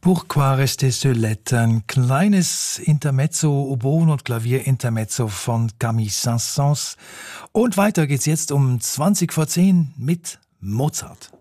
Pourquoi rester seul lettre? Ein kleines Intermezzo, Oboen- und Klavierintermezzo von Camille Saint-Saëns. Und weiter geht's jetzt um 20 vor 10 mit Mozart.